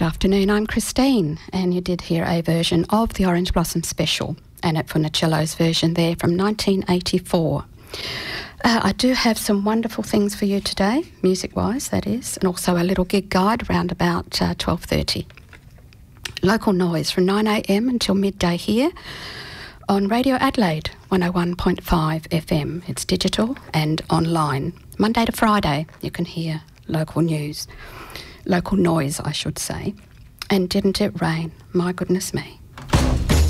Good afternoon, I'm Christine, and you did hear a version of the Orange Blossom Special, Annette Funicello's version there from 1984. I do have some wonderful things for you today, music-wise that is, and also a little gig guide around about 12:30. Local noise from 9am until midday here on Radio Adelaide 101.5 FM. It's digital and online. Monday to Friday you can hear local news. Local noise, I should say. And didn't it rain? My goodness me.